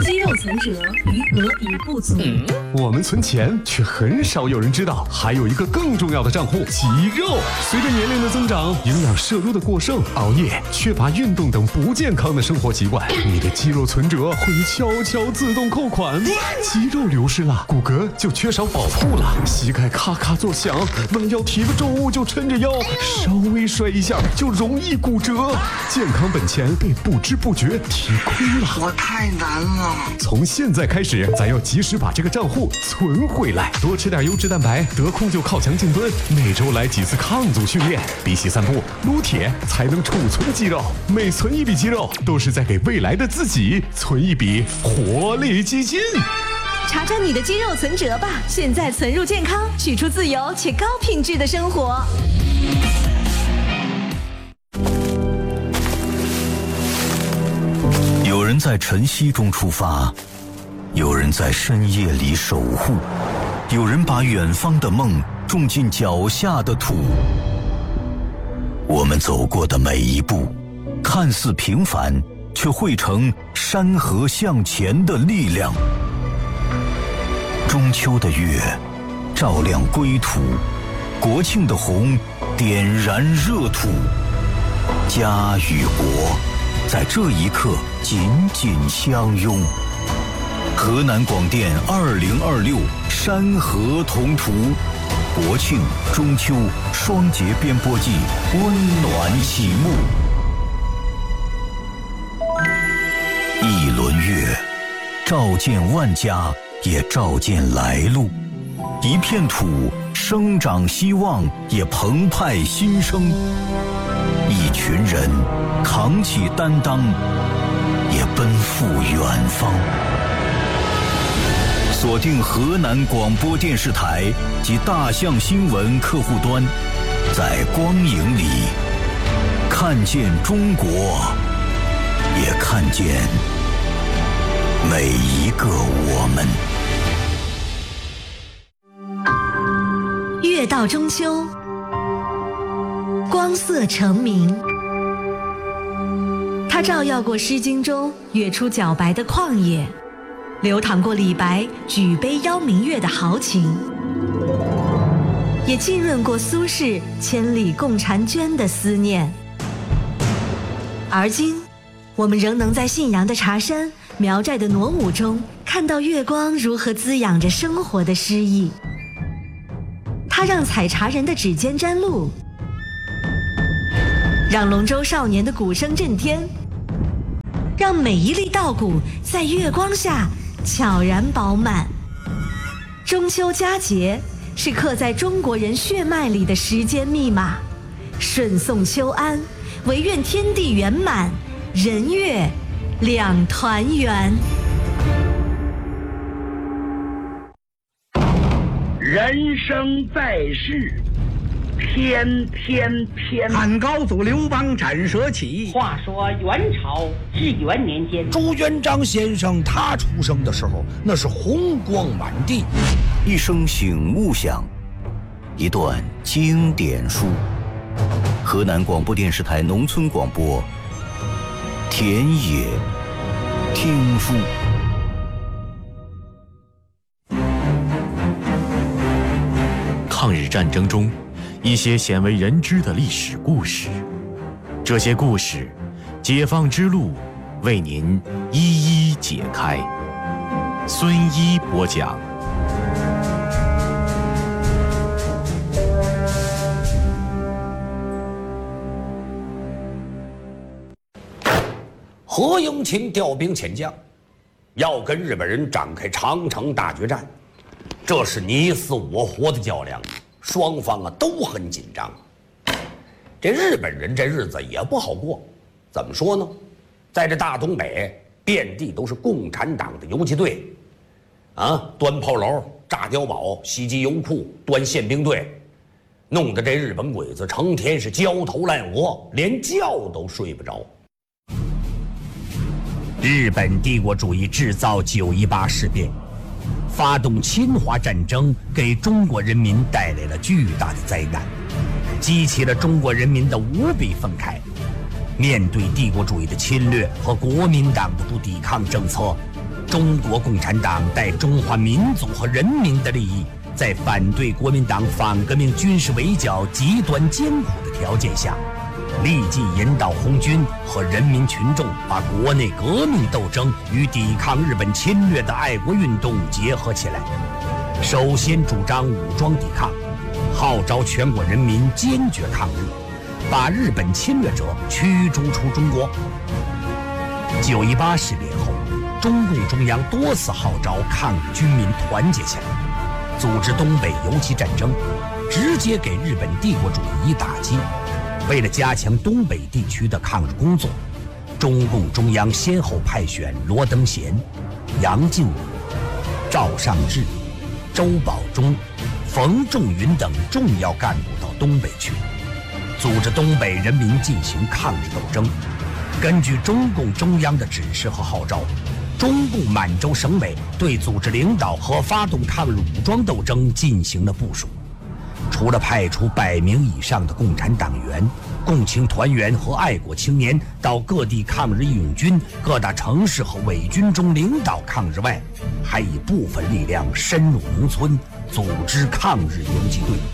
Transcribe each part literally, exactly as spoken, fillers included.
肌肉存折，余额已不足。 嗯、 我们存钱，却很少有人知道，还有一个更重要的账户——肌肉。随着年龄的增长，营养摄入的过剩，熬夜、缺乏运动等不健康的生活习惯，你的肌肉存折会悄悄自动扣款。肌肉流失了，骨骼就缺少保护了，膝盖咔咔作响，弯腰提个重物就抻着腰，稍微摔一下就容易骨折，健康本钱被不知不觉提空了。 我太难了。 从现在开始，咱要及时把这个账户存回来，多吃点优质蛋白，得空就靠墙静蹲，每周来几次抗阻训练，比起散步、撸铁才能储存肌肉。每存一笔肌肉，都是在给未来的自己存一笔活力基金。 查查你的肌肉存折吧，现在存入健康，取出自由且高品质的生活。 有人在晨曦中出发，有人在深夜里守护，有人把远方的梦种进脚下的土。我们走过的每一步，看似平凡，却汇成山河向前的力量。中秋的月照亮归途，国庆的红点燃热土，家与国在这一刻紧紧相拥。河南广电二零二六山河同途，国庆、中秋双节编播季温暖启幕。一轮月，照见万家，也照见来路；一片土，生长希望，也澎湃新生；一群人，扛起担当，也奔赴远方。锁定河南广播电视台及大象新闻客户端，在光影里看见中国，也看见每一个我们。 月到中秋，光色成明，它照耀过《诗经》中月出皎白的旷野，流淌过李白举杯邀明月的豪情，也浸润过苏轼千里共婵娟的思念。而今，我们仍能在信阳的茶山、苗寨的傩舞中，看到月光如何滋养着生活的诗意。它让采茶人的指尖沾露，让龙舟少年的鼓声震天，让每一粒稻谷在月光下悄然饱满。中秋佳节是刻在中国人血脉里的时间密码，顺送秋安，唯愿天地圆满，人月两团圆。 人生在世，天天天。 汉高祖刘邦斩蛇起。 话说元朝至元年间， 朱元璋先生他出生的时候，那是红光满地。 一声醒目响，一段经典书。河南广播电视台农村广播，田野听书。 抗日战争中，一些鲜为人知的历史故事，这些故事，解放之路为您一一解开。孙一播讲。 何应钦调兵遣将，要跟日本人展开长城大决战，这是你死我活的较量，双方啊都很紧张。这日本人这日子也不好过，怎么说呢？在这大东北，遍地都是共产党的游击队，啊，端炮楼、炸碉堡、袭击油库、端宪兵队，弄得这日本鬼子成天是焦头烂额，连觉都睡不着。 日本帝国主义制造九一八事变，发动侵华战争，给中国人民带来了巨大的灾难，激起了中国人民的无比愤慨。面对帝国主义的侵略和国民党的不抵抗政策， 中国共产党带中华民族和人民的利益，在反对国民党反革命军事围剿极端艰苦的条件下，立即引导红军和人民群众把国内革命斗争与抵抗日本侵略的爱国运动结合起来。首先主张武装抵抗，号召全国人民坚决抗日，把日本侵略者驱逐出中国。九一八事变后，中共中央多次号召抗日军民团结起来，组织东北游击战争，直接给日本帝国主义以打击。为了加强东北地区的抗日工作，中共中央先后派选罗登贤、杨靖宇、赵尚志、周保中、冯仲云等重要干部到东北去，组织东北人民进行抗日斗争。根据中共中央的指示和号召，中共满洲省委对组织领导和发动抗日武装斗争进行了部署。除了派出百名以上的共产党员、共青团员和爱国青年到各地抗日义勇军各大城市和伪军中领导抗日外，还以部分力量深入农村，组织抗日游击队。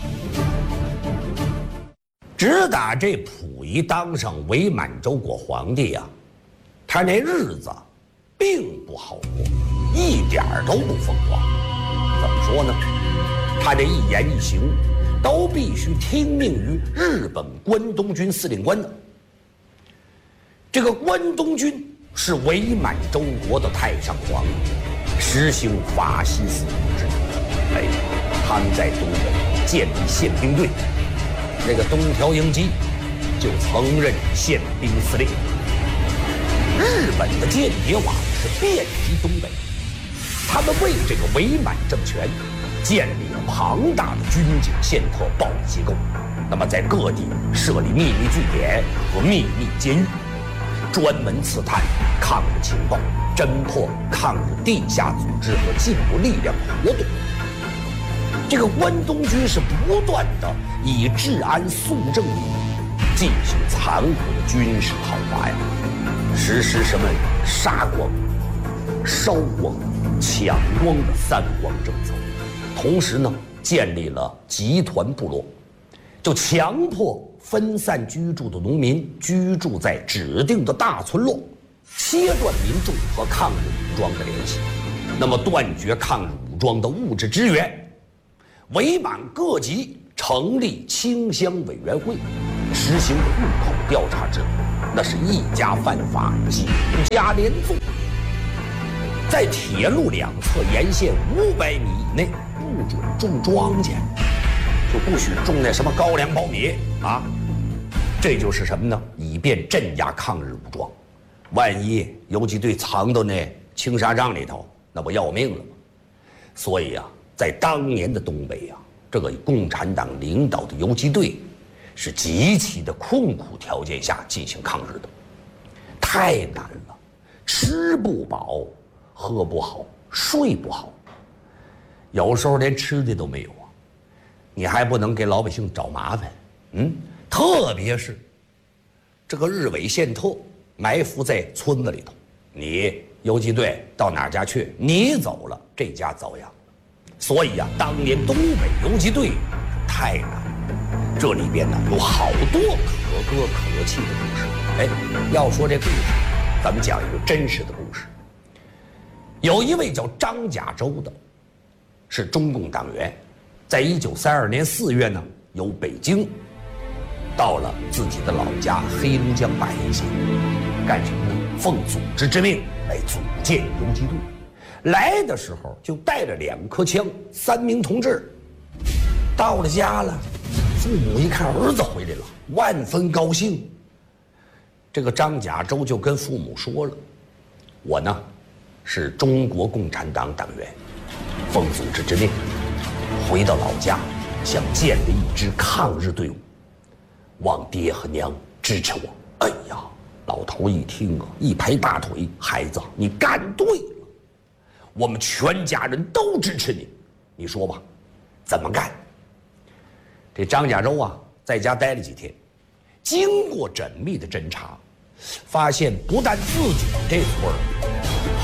直打这溥仪当上伪满洲国皇帝啊，他那日子并不好过，一点儿都不风光。怎么说呢？他这一言一行都必须听命于日本关东军司令官的。这个关东军是伪满洲国的太上皇，实行法西斯统治。哎，他们在东北建立宪兵队，这个东条英机就曾任宪兵司令。日本的间谍网是遍及东北，他们为这个伪满政权建立了庞大的军警线特暴力机构，那么在各地设立秘密据点和秘密监狱，专门刺探抗日情报，侦破抗日地下组织和进步力量活动。这个关东军是不断的以治安肃正为名，进行残酷的军事讨伐呀，实施什么杀光、烧光、抢光的三光政策。同时呢，建立了集团部落，就强迫分散居住的农民居住在指定的大村落，切断民众和抗日武装的联系，那么断绝抗日武装的物质支援。伪满各级成立清乡委员会，实行户口调查制度，那是一家犯法，几家连坐。在铁路两侧沿线五百米以内不准种庄稼，就不许种那什么高粱苞米啊！这就是什么呢？以便镇压抗日武装。万一游击队藏到那青纱帐里头，那不要命了吗？所以啊，在当年的东北啊，这个共产党领导的游击队是极其的困苦条件下进行抗日的，太难了，吃不饱。喝不好，睡不好，有时候连吃的都没有啊！你还不能给老百姓找麻烦，嗯？特别是这个日伪线特埋伏在村子里头，你游击队到哪家去？你走了，这家遭殃。所以啊，当年东北游击队太难了，这里边呢有好多可歌可泣的故事。哎，要说这故事，咱们讲一个真实的故事。有一位叫张甲洲的，是中共党员，在一九三二年四月呢，由北京到了自己的老家黑龙江巴彦县，干什么呢？奉组织之命来组建游击队。来的时候就带了两颗枪，三名同志。到了家了，父母一看儿子回来了，万分高兴。这个张甲洲就跟父母说了：“我呢，是中国共产党党员，奉组织之命，回到老家，想建立一支抗日队伍，望爹和娘支持我。”哎呀，老头一听啊，一拍大腿：“孩子，你干对了，我们全家人都支持你。你说吧，怎么干？”这张甲洲啊，在家待了几天，经过缜密的侦查，发现不但自己这村儿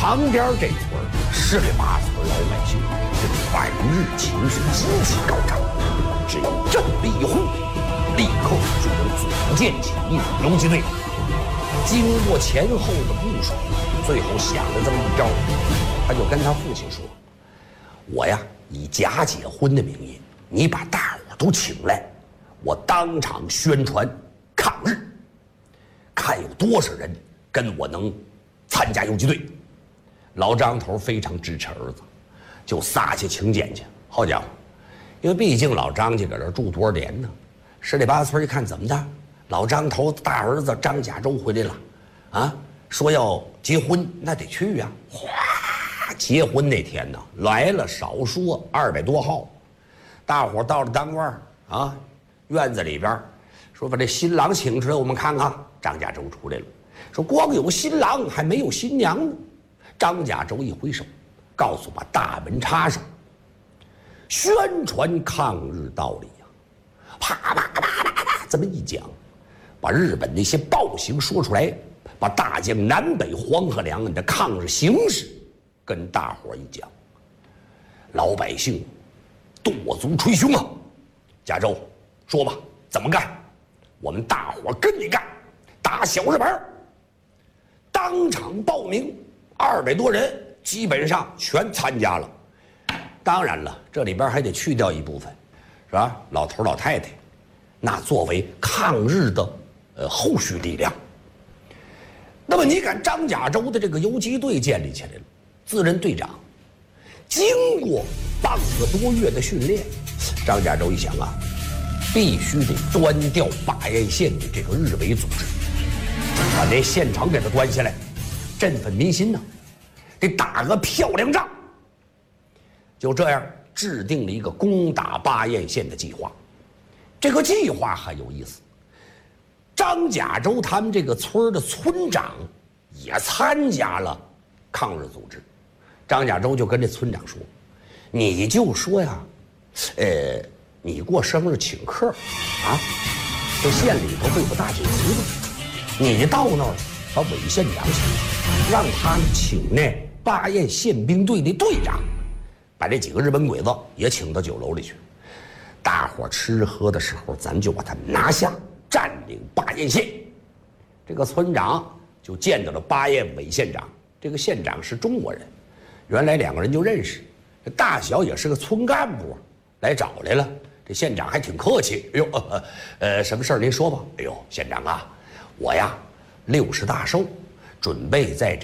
旁边这村十里八村老百姓这个反日情绪极其高涨，只有郑立红立刻就能组建起一支游击队。经过前后的部署，最后想了这么一招，他就跟他父亲说：“我呀，以假结婚的名义，你把大伙都请来，我当场宣传抗日，看有多少人跟我能参加游击队。”老张头非常支持儿子，就撒去请柬去。好家伙，因为毕竟老张家搁这住多少年呢？十里八村一看怎么的，老张头大儿子张甲洲回来了，啊，说要结婚，那得去呀、啊。哗，结婚那天呢，来了少说二百多号，大伙到了单位啊，院子里边，说把这新郎请出来，我们看看。张甲洲出来了，说光有新郎还没有新娘呢。张甲洲一挥手，告诉把大门插上，宣传抗日道理呀、啊！啪啪啪啪啪啪，这么一讲，把日本那些暴行说出来，把大江南北黄河两岸的抗日形势跟大伙一讲，老百姓跺足捶胸啊！甲洲，说吧，怎么干？我们大伙跟你干，打小日本，当场报名。二百多人基本上全参加了，当然了，这里边还得去掉一部分，是吧？老头老太太，那作为抗日的呃后续力量。那么你看张甲洲的这个游击队建立起来了，自任队长。经过半个多月的训练，张甲洲一想啊，必须得端掉巴彦县的这个日伪组织，把那县城给它端下来。振奋民心呢，得打个漂亮仗。就这样制定了一个攻打巴彦县的计划。这个计划很有意思，张甲洲他们这个村的村长也参加了抗日组织。张甲洲就跟这村长说：“你就说呀，呃，你过生日请客啊，这县里头不有个大酒局吗？你到那儿。”把韦县长请，让他请那巴彦宪兵队的队长，把这几个日本鬼子也请到酒楼里去。大伙吃喝的时候，咱就把他拿下，占领巴彦县。这个村长就见到了巴彦韦县长，这个县长是中国人，原来两个人就认识。这大小也是个村干部，来找来了。这县长还挺客气，哎呦，呃，呃什么事儿您说吧。哎呦，县长啊，我呀。六十大寿，准备在这